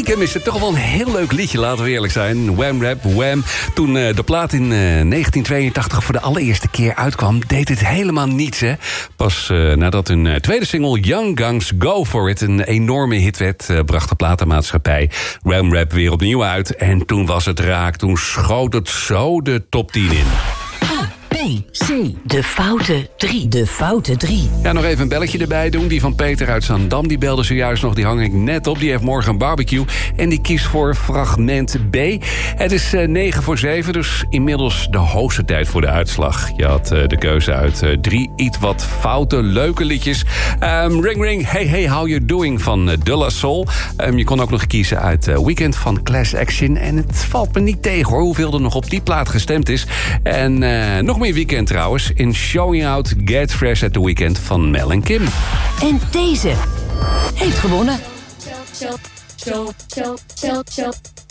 stiekem is het toch wel een heel leuk liedje, laten we eerlijk zijn. Wham Rap, Wham. Toen de plaat in 1982 voor de allereerste keer uitkwam, deed het helemaal niets, hè. Pas nadat hun tweede single Young Guns Go For It een enorme hit werd, bracht de platenmaatschappij Wham Rap weer opnieuw uit. En toen was het raak, toen schoot het zo de top 10 in. C. De foute 3. De foute 3. Ja, nog even een belletje erbij doen. Die van Peter uit Zandam, die belde zojuist nog. Die hang ik net op. Die heeft morgen een barbecue. En die kiest voor fragment B. Het is 9 voor 7, dus inmiddels de hoogste tijd voor de uitslag. Je had de keuze uit 3 iets wat foute, leuke liedjes. Ring Ring, Hey Hey How You Doing van De La Soul. Je kon ook nog kiezen uit Weekend van Class Action. En het valt me niet tegen, hoor, hoeveel er nog op die plaat gestemd is. En nog meer Weekend trouwens, in Showing Out Get Fresh at the Weekend van Mel en Kim. En deze heeft gewonnen.